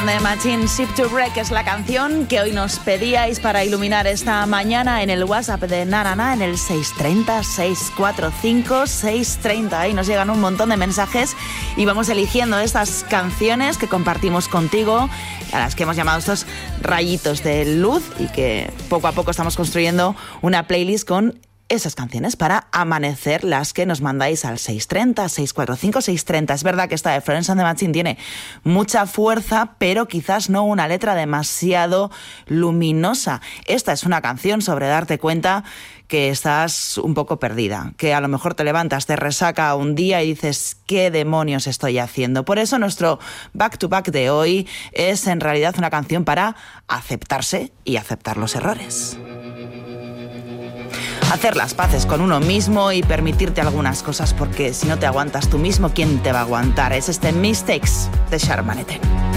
The Machine, Ship to Wreck es la canción que hoy nos pedíais para iluminar esta mañana en el WhatsApp de Nanana en el 630-645-630. Ahí nos llegan un montón de mensajes y vamos eligiendo estas canciones que compartimos contigo, a las que hemos llamado estos rayitos de luz, y que poco a poco estamos construyendo una playlist con esas canciones para amanecer, las que nos mandáis al 630-645-630. Es verdad que esta de Florence and the Machine tiene mucha fuerza, pero quizás no una letra demasiado luminosa. Esta es una canción sobre darte cuenta que estás un poco perdida, que a lo mejor te levantas de resaca un día y dices, ¿qué demonios estoy haciendo? Por eso nuestro back to back de hoy es en realidad una canción para aceptarse y aceptar los errores. Hacer las paces con uno mismo y permitirte algunas cosas, porque si no te aguantas tú mismo, ¿quién te va a aguantar? Es este Mistakes de Sharp Manhattan.